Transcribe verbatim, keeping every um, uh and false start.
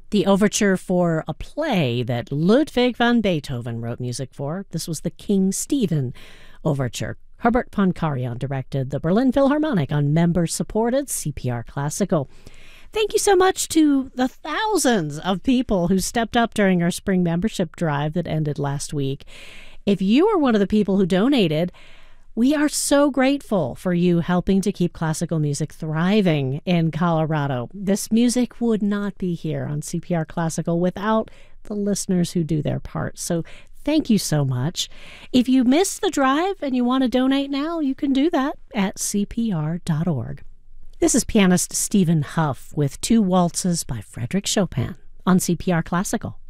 The overture for a play that Ludwig van Beethoven wrote music for. This was the King Stephen Overture. Herbert von Karajan directed the Berlin Philharmonic on member-supported C P R Classical. Thank you so much to the thousands of people who stepped up during our spring membership drive that ended last week. If you are one of the people who donated, we are so grateful for you helping to keep classical music thriving in Colorado. This music would not be here on C P R Classical without the listeners who do their part. So thank you so much. If you missed the drive and you want to donate now, you can do that at C P R dot org. This is pianist Stephen Huff with Two Waltzes by Frédéric Chopin on C P R Classical.